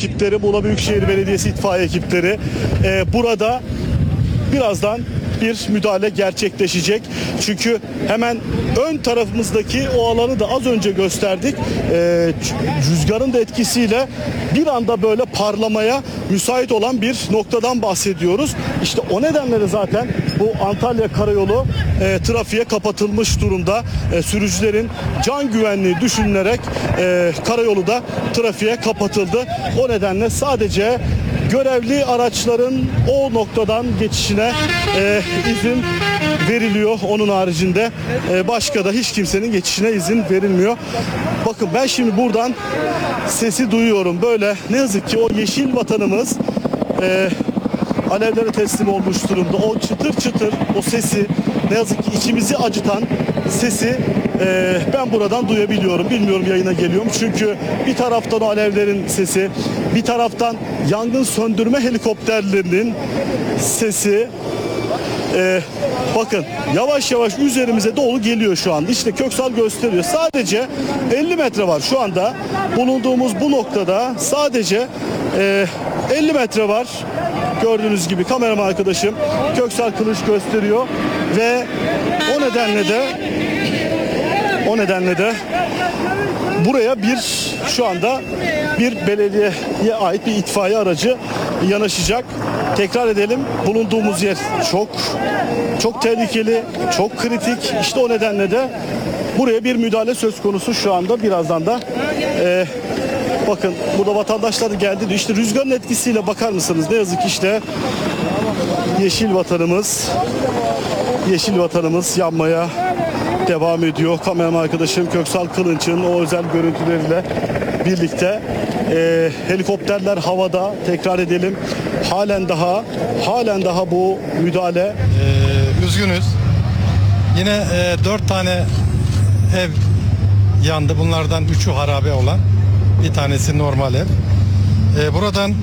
ekipleri, Muğla Büyükşehir Belediyesi itfaiye ekipleri burada birazdan bir müdahale gerçekleşecek. Çünkü hemen ön tarafımızdaki o alanı da az önce gösterdik. Rüzgarın da etkisiyle bir anda böyle parlamaya müsait olan bir noktadan bahsediyoruz. İşte o nedenle de zaten bu Antalya Karayolu trafiğe kapatılmış durumda. Sürücülerin can güvenliği düşünülerek karayolu da trafiğe kapatıldı. O nedenle sadece görevli araçların o noktadan geçişine izin veriliyor. Onun haricinde başka da hiç kimsenin geçişine izin verilmiyor. Bakın ben şimdi buradan sesi duyuyorum. Böyle ne yazık ki o yeşil vatanımız alevlere teslim olmuş durumda. O çıtır çıtır o sesi, ne yazık ki içimizi acıtan sesi ben buradan duyabiliyorum. Bilmiyorum yayına geliyor mu? Çünkü bir taraftan o alevlerin sesi, bir taraftan yangın söndürme helikopterlerinin sesi. Bakın yavaş yavaş üzerimize doğru geliyor şu anda. İşte Köksal gösteriyor. Sadece 50 metre var şu anda. Bulunduğumuz bu noktada sadece 50 metre var. Gördüğünüz gibi kameraman arkadaşım Köksal Kılıç gösteriyor ve o nedenle de buraya şu anda bir belediyeye ait bir itfaiye aracı yanaşacak. Tekrar edelim, bulunduğumuz yer çok tehlikeli, çok kritik. İşte o nedenle de buraya bir müdahale söz konusu şu anda. Birazdan da bakın burada vatandaşlar geldi. İşte rüzgarın etkisiyle bakar mısınız? Ne yazık ki işte yeşil vatanımız yanmaya devam ediyor. Kameraman arkadaşım Köksal Kılınç'ın o özel görüntüleriyle birlikte helikopterler havada. Tekrar edelim. Halen daha bu müdahale. Üzgünüz. Yine 4 tane ev yandı. Bunlardan 3'ü harabe olan. Bir tanesi normal ev. Buradan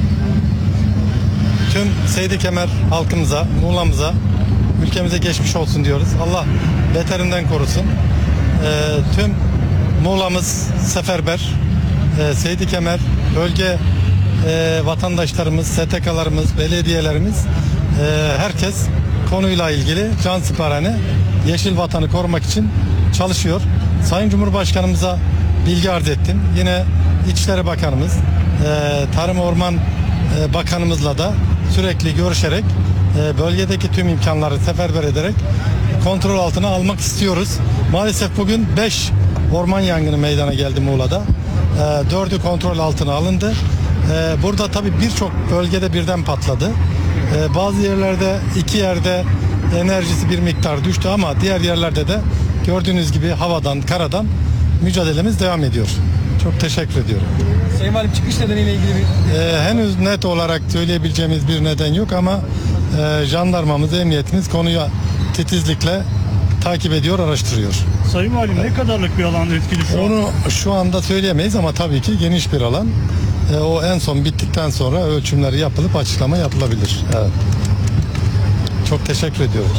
tüm Seydi Kemer halkımıza, Muğla'mıza, ülkemize geçmiş olsun diyoruz. Allah beterinden korusun. Tüm Muğla'mız seferber. Seydi Kemer, bölge vatandaşlarımız, STK'larımız, belediyelerimiz, herkes konuyla ilgili can siparhane yeşil vatanı korumak için çalışıyor. Sayın Cumhurbaşkanımıza bilgi arz ettim. Yine İçişleri Bakanımız, Tarım Orman Bakanımızla da sürekli görüşerek bölgedeki tüm imkanları seferber ederek kontrol altına almak istiyoruz. Maalesef bugün 5 orman yangını meydana geldi Muğla'da. 4'ü kontrol altına alındı. Burada tabii birçok bölgede birden patladı. Bazı yerlerde 2 yerde enerjisi bir miktar düştü ama diğer yerlerde de gördüğünüz gibi havadan, karadan mücadelemiz devam ediyor. Çok teşekkür ediyorum. Sayın Valim, çıkış nedeniyle ilgili Henüz net olarak söyleyebileceğimiz bir neden yok ama jandarmamız, emniyetimiz konuyu titizlikle takip ediyor, araştırıyor. Sayın Valim, ne kadarlık bir alanda etkili şu an? Onu şu anda söyleyemeyiz ama tabii ki geniş bir alan. O en son bittikten sonra ölçümleri yapılıp açıklama yapılabilir. Evet. Çok teşekkür ediyorum.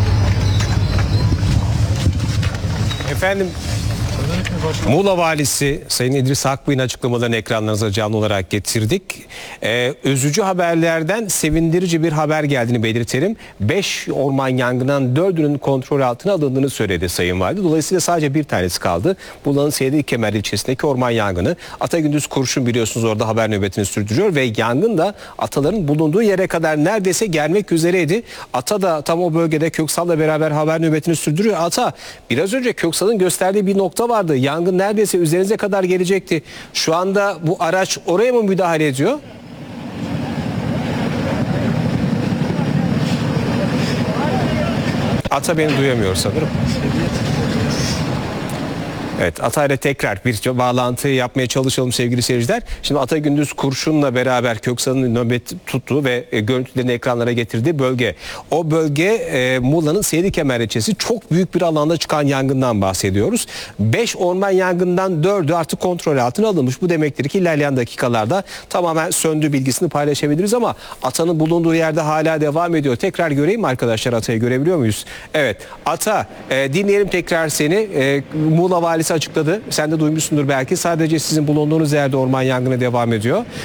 Efendim, Muğla Valisi Sayın İdris Akbay'ın açıklamalarını ekranlarınıza canlı olarak getirdik. Üzücü haberlerden sevindirici bir haber geldiğini belirtelim. 5 orman yangından 4'ünün kontrol altına alındığını söyledi Sayın Valide. Dolayısıyla sadece bir tanesi kaldı. Muğla'nın Seydi Kemer ilçesindeki orman yangını. Atagündüz Kurşun biliyorsunuz orada haber nöbetini sürdürüyor ve yangın da ataların bulunduğu yere kadar neredeyse gelmek üzereydi. Ata da tam o bölgede Köksal'la beraber haber nöbetini sürdürüyor. Ata, biraz önce Köksal'ın gösterdiği bir nokta vardı. Yangın neredeyse üzerinize kadar gelecekti. Şu anda bu araç oraya mı müdahale ediyor? Ata beni duyamıyor sanırım. Evet, Ata ile tekrar bir bağlantı yapmaya çalışalım sevgili seyirciler. Şimdi Atagündüz Kurşun'la beraber Köksal'ın nöbet tuttuğu ve görüntülerini ekranlara getirdiği bölge. O bölge Muğla'nın Seydi Kemer ilçesi, çok büyük bir alanda çıkan yangından bahsediyoruz. 5 orman yangından 4'ü artık kontrol altına alınmış. Bu demektir ki ilerleyen dakikalarda tamamen söndüğü bilgisini paylaşabiliriz ama Ata'nın bulunduğu yerde hala devam ediyor. Tekrar göreyim mi arkadaşlar, Ata'yı görebiliyor muyuz? Evet, Ata, dinleyelim tekrar seni. Muğla Valisi açıkladı. Sen de duymuşsundur belki. Sadece sizin bulunduğunuz yerde orman yangını devam ediyor.